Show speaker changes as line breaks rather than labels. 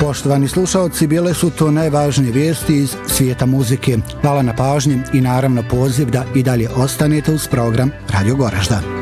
Poštovani slušalci, bile su to najvažnije vijesti iz svijeta muzike. Hvala na pažnji i naravno poziv da i dalje ostanete uz program Radio Goražda.